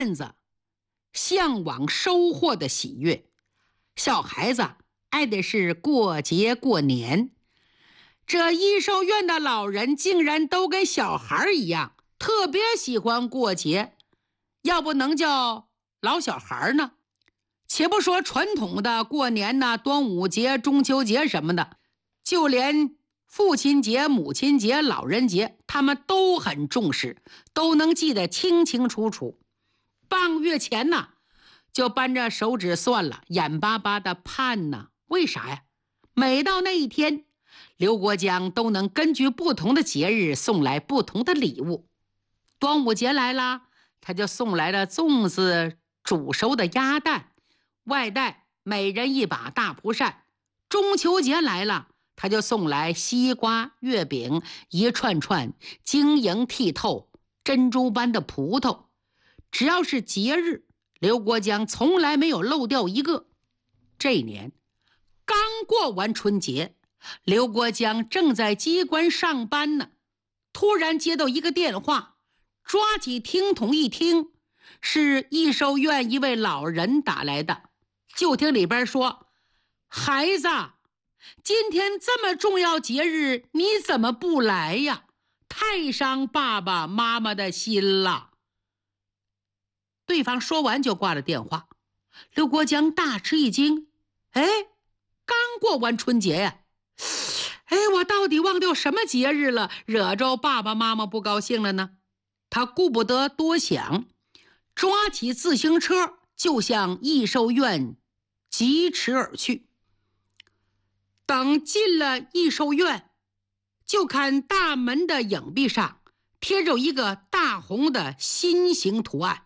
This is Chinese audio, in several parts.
子向往收获的喜悦，小孩子爱的是过节过年。这益寿院的老人竟然都跟小孩一样，特别喜欢过节，要不能叫老小孩呢？且不说传统的过年呢，端午节、中秋节什么的，就连父亲节、母亲节、老人节，他们都很重视，都能记得清清楚楚。半个月前呢，就扳着手指算了，眼巴巴的盼呢。为啥呀？每到那一天，刘国江都能根据不同的节日送来不同的礼物。端午节来了，他就送来了粽子、煮熟的鸭蛋，外带每人一把大蒲扇。中秋节来了，他就送来西瓜、月饼，一串串晶莹剔透、珍珠般的葡萄。只要是节日，刘国江从来没有漏掉一个。这一年刚过完春节，刘国江正在机关上班呢，突然接到一个电话，抓起听筒一听，是益寿院一位老人打来的。就听里边说：“孩子，今天这么重要节日，你怎么不来呀？太伤爸爸妈妈的心了。”对方说完就挂了电话。刘国江大吃一惊，刚过完春节呀，我到底忘掉什么节日了，惹着爸爸妈妈不高兴了呢？他顾不得多想，抓起自行车就向益寿院疾驰而去。等进了益寿院，就看大门的影壁上贴着一个大红的心形图案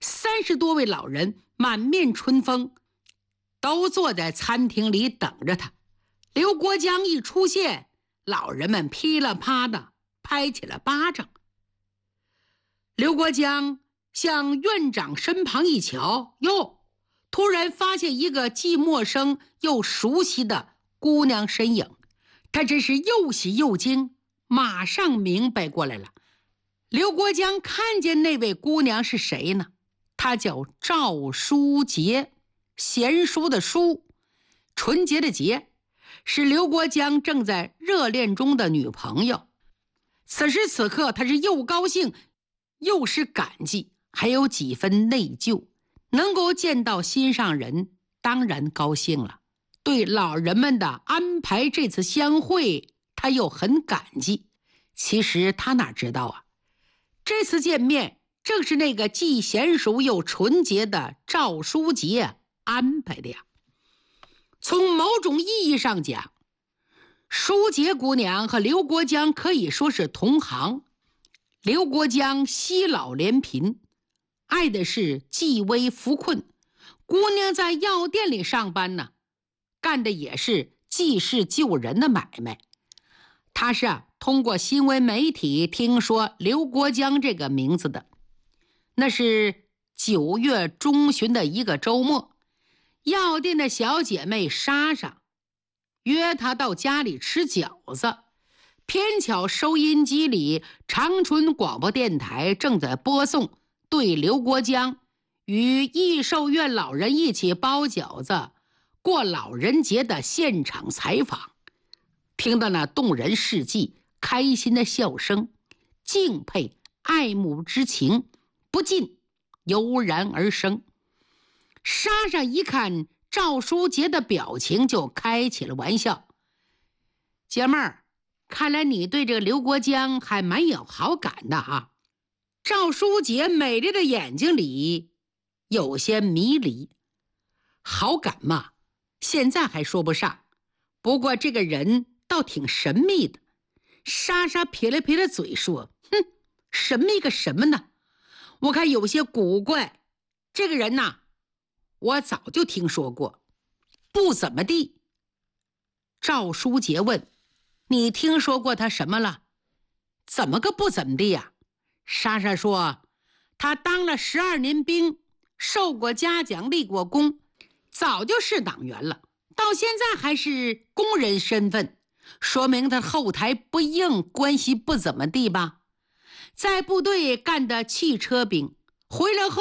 ，30多位老人满面春风，都坐在餐厅里等着他。刘国江一出现，老人们噼里啪的拍起了巴掌。刘国江向院长身旁一瞧，哟，突然发现一个既陌生又熟悉的姑娘身影。他真是又喜又惊，马上明白过来了。刘国江看见那位姑娘是谁呢？她叫赵书杰，贤淑的淑，纯洁的洁，是刘国江正在热恋中的女朋友。此时此刻，他是又高兴又是感激，还有几分内疚。能够见到心上人，当然高兴了。对老人们的安排这次相会，他又很感激。其实他哪知道啊，这次见面正是那个既娴熟又纯洁的赵书杰安排的呀。从某种意义上讲，书杰姑娘和刘国江可以说是同行。刘国江惜老怜贫，爱的是济危扶困。姑娘在药店里上班呢，干的也是济世救人的买卖。他是通过新闻媒体听说刘国江这个名字的。那是9月中旬的一个周末，药店的小姐妹莎莎约他到家里吃饺子，偏巧收音机里长春广播电台正在播送对刘国江与益寿院老人一起包饺子过老人节的现场采访。听到那动人事迹，开心的笑声，敬佩爱慕之情不禁油然而生。莎莎一看赵书杰的表情，就开起了玩笑：“姐妹儿，看来你对这个刘国江还蛮有好感的啊。”赵书杰美丽的眼睛里有些迷离。好感嘛，现在还说不上，不过这个人倒挺神秘的。莎莎撇了撇了嘴说：“神秘个什么呢？我看有些古怪。这个人呐，我早就听说过。”“不怎么地。”赵书杰问：“你听说过他什么了？”“怎么个不怎么地呀？”莎莎说：“他当了12年兵，受过嘉奖，立过功，早就是党员了，到现在还是工人身份，说明他后台不硬，关系不怎么地吧。在部队干的汽车兵，回来后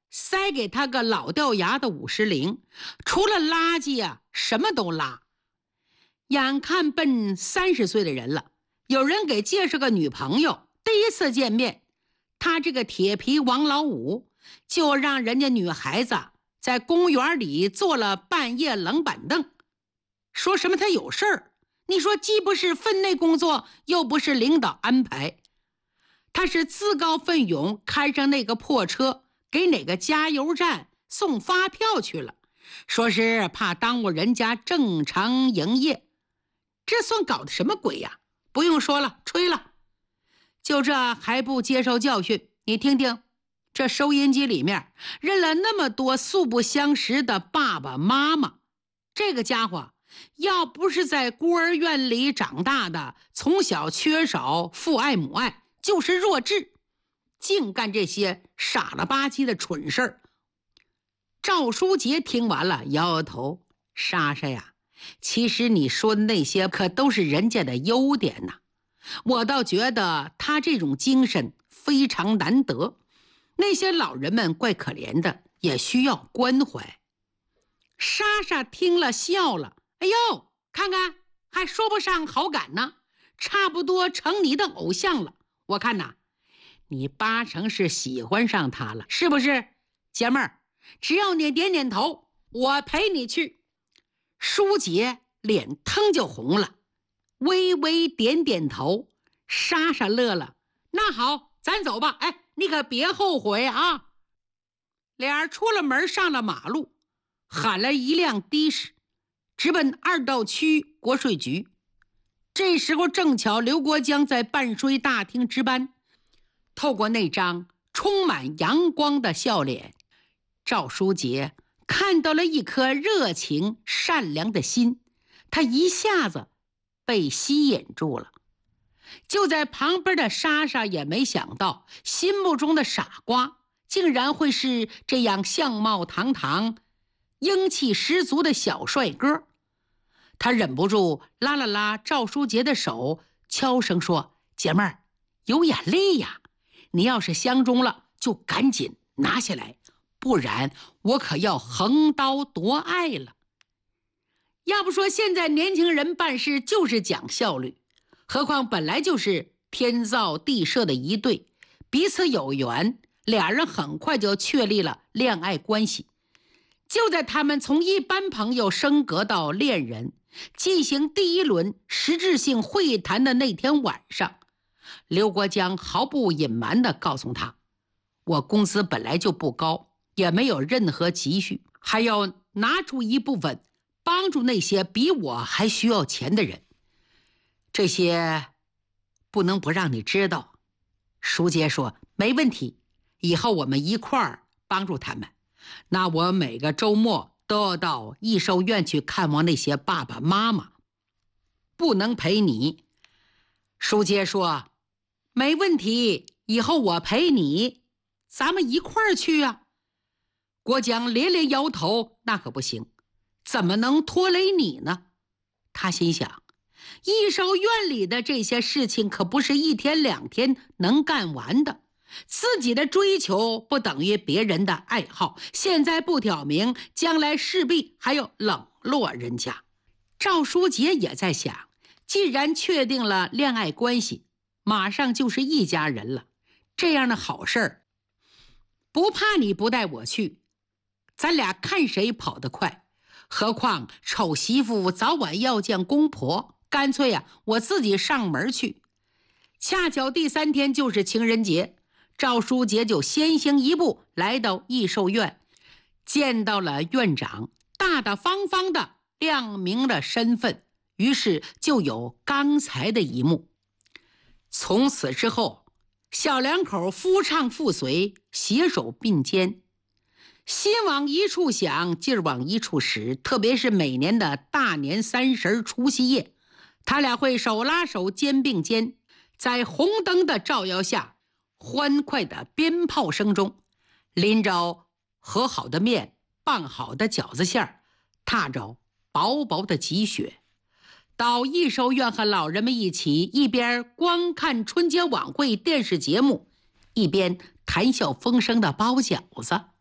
塞给他个老掉牙的50铃，除了垃圾啊，什么都拉。眼看奔30岁的人了，有人给介绍个女朋友，第一次见面，他这个铁皮王老五就让人家女孩子在公园里坐了半夜冷板凳，说什么他有事儿。你说既不是分内工作，又不是领导安排，他是自告奋勇开上那个破车，给哪个加油站送发票去了，说是怕耽误人家正常营业。这算搞的什么鬼呀？不用说了，吹了。就这还不接受教训？你听听，这收音机里面认了那么多素不相识的爸爸妈妈，这个家伙要不是在孤儿院里长大的，从小缺少父爱母爱，就是弱智，净干这些傻了吧唧的蠢事儿。赵书杰听完了摇摇头，莎莎呀，其实你说的那些可都是人家的优点呐，我倒觉得他这种精神非常难得，那些老人们怪可怜的，也需要关怀。莎莎听了笑了，哎呦，看看还说不上好感呢，差不多成你的偶像了。我看呐，你8成是喜欢上他了，是不是？姐妹儿，只要你点点头，我陪你去。舒杰脸腾就红了，微微点点头。莎莎乐了，那好，咱走吧。哎，你可别后悔啊。俩人出了门，上了马路，喊了一辆的士，直奔2道区国税局。这时候正巧刘国江在办税大厅值班，透过那张充满阳光的笑脸，赵书杰看到了一颗热情善良的心，他一下子被吸引住了。就在旁边的莎莎也没想到，心目中的傻瓜竟然会是这样相貌堂堂、英气十足的小帅哥。他忍不住拉了拉赵书杰的手，悄声说：“姐妹儿，有眼力呀！你要是相中了，就赶紧拿下来，不然我可要横刀夺爱了。”要不说现在年轻人办事就是讲效率，何况本来就是天造地设的一对，彼此有缘，俩人很快就确立了恋爱关系。就在他们从一般朋友升格到恋人，进行第一轮实质性会谈的那天晚上，刘国江毫不隐瞒地告诉他：“我工资本来就不高，也没有任何积蓄，还要拿出一部分帮助那些比我还需要钱的人，这些不能不让你知道。”书杰说：“没问题，以后我们一块儿帮助他们。那我每个周末都要到益寿院去看望那些爸爸妈妈，不能陪你。”书杰说：“没问题，以后我陪你，咱们一块儿去啊。”国江连连摇头：“那可不行，怎么能拖累你呢？”他心想，益寿院里的这些事情可不是1天2天能干完的，自己的追求不等于别人的爱好，现在不挑明，将来势必还要冷落人家。赵书杰也在想，既然确定了恋爱关系，马上就是一家人了，这样的好事儿，不怕你不带我去，咱俩看谁跑得快。何况丑媳妇早晚要见公婆，干脆啊，我自己上门去。恰巧第3天就是情人节，赵书杰就先行一步来到益寿院，见到了院长，大大方方的亮明了身份，于是就有刚才的一幕。从此之后，小两口夫唱妇随，携手并肩，心往一处想，劲儿往一处使。特别是每年的大年30除夕夜，他俩会手拉手肩并肩，在红灯的照耀下，欢快的鞭炮声中，拎着和好的面，拌好的饺子馅儿，踏着薄薄的积雪，到益寿院和老人们一起，一边观看春节晚会电视节目，一边谈笑风生的包饺子。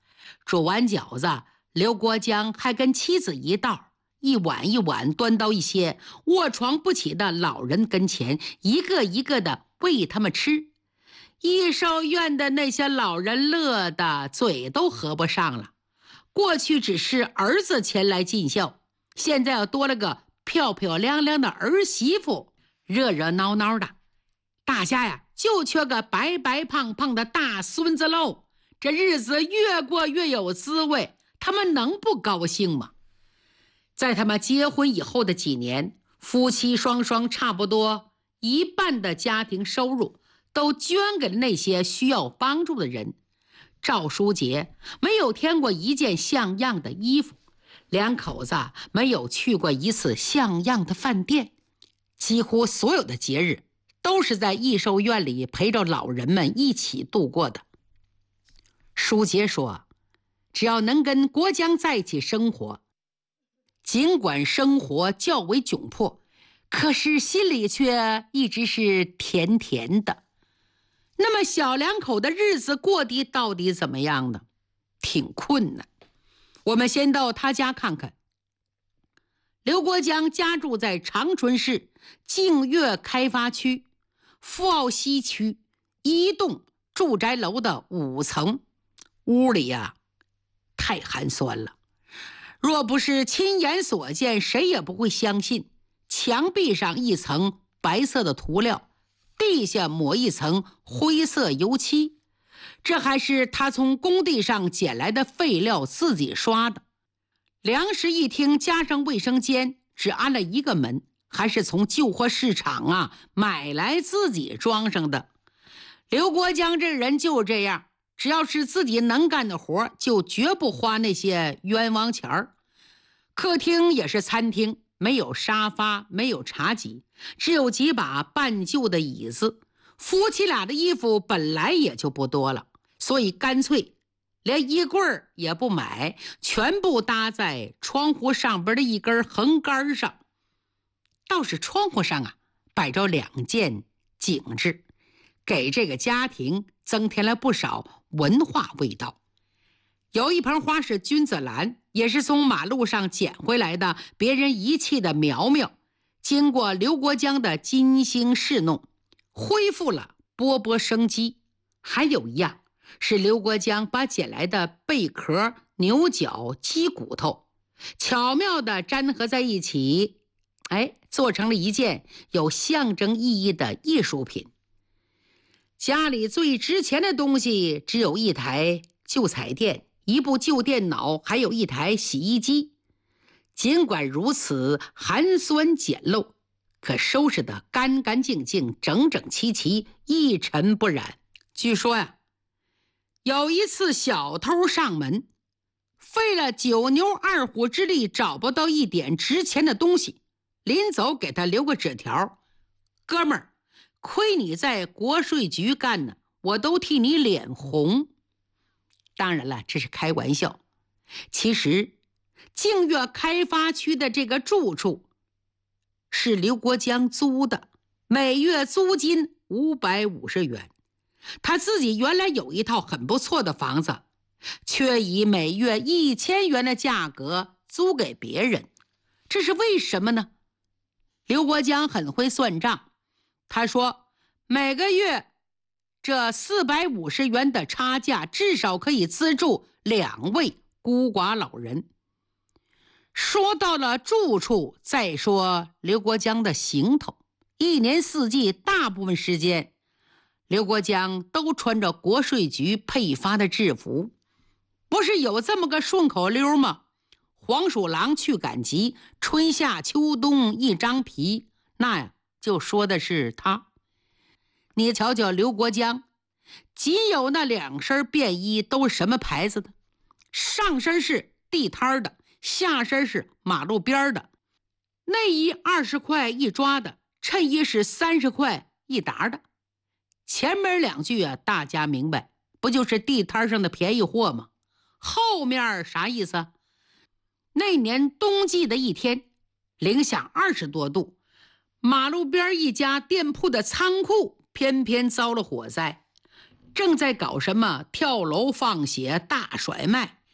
煮完饺子，刘国江还跟妻子一道，一碗一碗端到一些卧床不起的老人跟前，一个一个的喂他们吃。益寿院的那些老人乐得嘴都合不上了。过去只是儿子前来尽孝，现在又多了个漂漂亮亮的儿媳妇，热热闹闹的。大家呀，就缺个白白胖胖的大孙子喽。这日子越过越有滋味，他们能不高兴吗？在他们结婚以后的几年，夫妻双双差不多一半的家庭收入都捐给了那些需要帮助的人。赵书杰没有添过一件像样的衣服，两口子没有去过一次像样的饭店，几乎所有的节日都是在益寿院里陪着老人们一起度过的。书杰说，只要能跟国江在一起生活，尽管生活较为窘迫，可是心里却一直是甜甜的。那么小两口的日子过得到底怎么样呢？挺困难。我们先到他家看看。刘国江家住在长春市净月开发区富奥西区一栋住宅楼的5层，屋里呀，太寒酸了。若不是亲眼所见，谁也不会相信。墙壁上一层白色的涂料，地下抹一层灰色油漆，这还是他从工地上捡来的废料自己刷的。两室一厅加上卫生间，只安了一个门，还是从旧货市场买来自己装上的。刘国江这人就这样，只要是自己能干的活，就绝不花那些冤枉钱儿。客厅也是餐厅，没有沙发，没有茶几，只有几把半旧的椅子。夫妻俩的衣服本来也就不多了，所以干脆连衣柜也不买，全部搭在窗户上边的一根横杆上。倒是窗户上摆着2件景致，给这个家庭增添了不少文化味道。有一盆花是君子兰，也是从马路上捡回来的，别人遗弃的苗苗，经过刘国江的精心侍弄，恢复了勃勃生机。还有一样是刘国江把捡来的贝壳、牛角、鸡骨头巧妙地粘合在一起，做成了一件有象征意义的艺术品。家里最值钱的东西只有一台旧彩电、一部旧电脑，还有一台洗衣机。尽管如此寒酸简陋，可收拾得干干净净、整整齐齐，一尘不染。据说有一次小偷上门，费了9牛2虎之力找不到一点值钱的东西，临走给他留个纸条：哥们儿，亏你在国税局干呢，我都替你脸红。当然了，这是开玩笑。其实净月开发区的这个住处是刘国江租的，每月租金550元。他自己原来有一套很不错的房子，却以每月1000元的价格租给别人。这是为什么呢？刘国江很会算账，他说每个月这450元的差价至少可以资助2位孤寡老人。说到了住处，再说刘国江的行头。一年四季大部分时间，刘国江都穿着国税局配发的制服。不是有这么个顺口溜吗？黄鼠狼去赶集，春夏秋冬一张皮，那就说的是他。你瞧瞧刘国江，仅有那2身便衣都是什么牌子的？上身是地摊的，下身是马路边的。内衣20块一抓的，衬衣是30块一沓的。前面2句大家明白，不就是地摊上的便宜货吗？后面啥意思？那年冬季的一天，零下20多度，马路边一家店铺的仓库偏偏遭了火灾，正在搞什么跳楼放血大甩卖，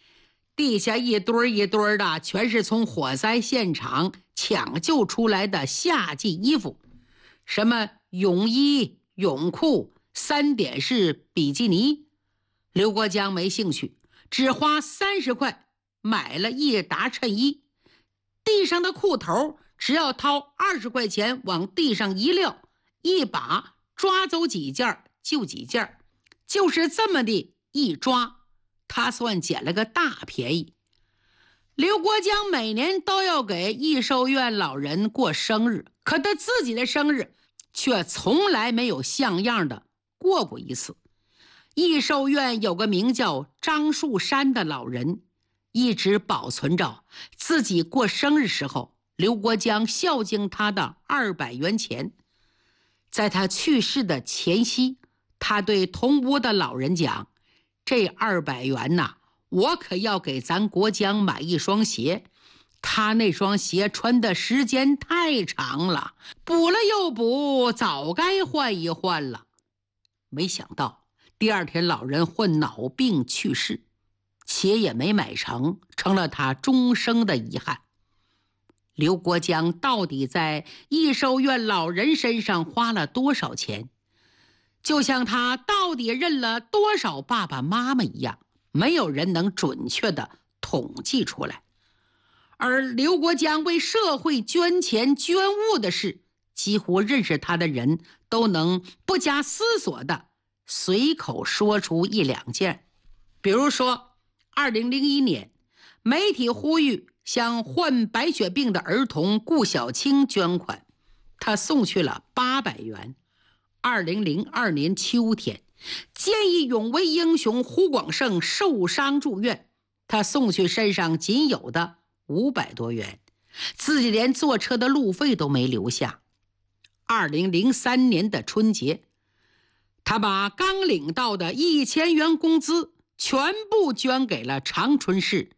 地下一堆一堆的，全是从火灾现场抢救出来的夏季衣服，什么泳衣、泳裤、3点式比基尼。刘国江没兴趣，只花30块买了一沓衬衣。地上的裤头只要掏20块钱往地上一撂，一把抓走几件就几件，就是这么的一抓，他算捡了个大便宜。刘国江每年都要给益寿院老人过生日，可他自己的生日却从来没有像样的过过一次。益寿院有个名叫张树山的老人，一直保存着自己过生日时候刘国江孝敬他的200元钱。在他去世的前夕，他对同屋的老人讲，这200元呐，我可要给咱国江买一双鞋，他那双鞋穿的时间太长了，补了又补，早该换一换了。没想到第2天老人患脑病去世，鞋也没买成，成了他终生的遗憾。刘国江到底在益寿院老人身上花了多少钱，就像他到底认了多少爸爸妈妈一样，没有人能准确的统计出来。而刘国江为社会捐钱捐物的事，几乎认识他的人都能不加思索的随口说出1、2件。比如说2001年媒体呼吁向患白血病的儿童顾小青捐款，他送去了800元。2002年秋天，见义勇为英雄胡广胜受伤住院，他送去身上仅有的500多元，自己连坐车的路费都没留下。2003年的春节，他把刚领到的1000元工资全部捐给了长春市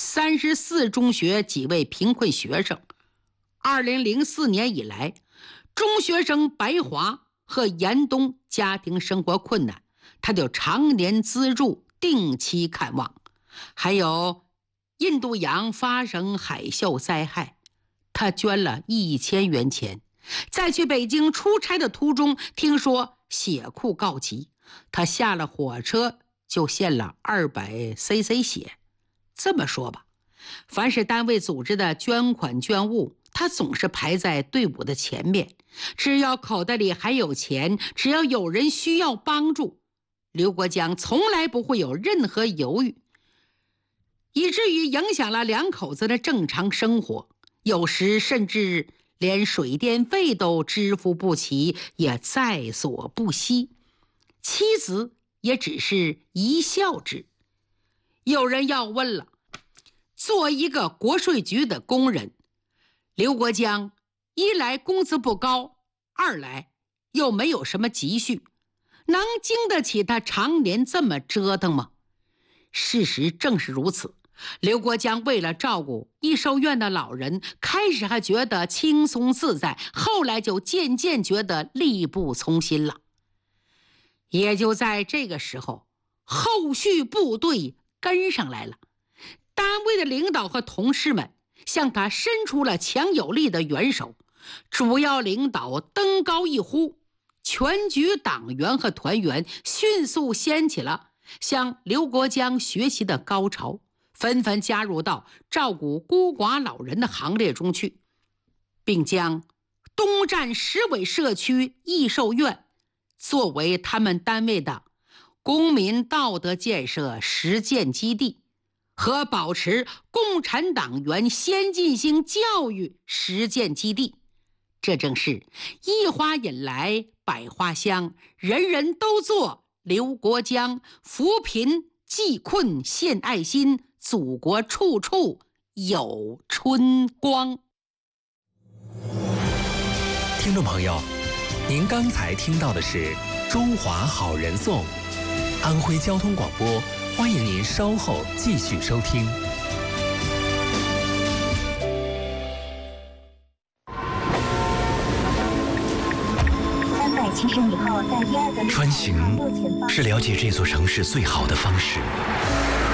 34中学几位贫困学生。2004年以来，中学生白华和严冬家庭生活困难，他就常年资助定期看望。还有印度洋发生海啸灾害，他捐了1000元钱。在去北京出差的途中，听说血库告急，他下了火车就献了200cc 血。这么说吧，凡是单位组织的捐款捐物，他总是排在队伍的前面。只要口袋里还有钱，只要有人需要帮助，刘国江从来不会有任何犹豫，以至于影响了2口子的正常生活，有时甚至连水电费都支付不起，也在所不惜。妻子也只是一笑之。有人要问了，做一个国税局的工人，刘国江一来工资不高，二来又没有什么积蓄，能经得起他常年这么折腾吗？事实正是如此。刘国江为了照顾益寿院的老人，开始还觉得轻松自在，后来就渐渐觉得力不从心了。也就在这个时候，后续部队跟上来了，单位的领导和同事们向他伸出了强有力的援手。主要领导登高一呼，全局党员和团员迅速掀起了向刘国江学习的高潮，纷纷加入到照顾孤寡老人的行列中去，并将东站石尾社区益寿院作为他们单位的公民道德建设实践基地和保持共产党员先进性教育实践基地。这正是一花引来百花香，人人都做刘国江，扶贫济困献爱心，祖国处处有春光。 听众朋友，您刚才听到的是《中华好人颂》，安徽交通广播，欢迎您稍后继续收听。 穿行是了解这座城市最好的方式。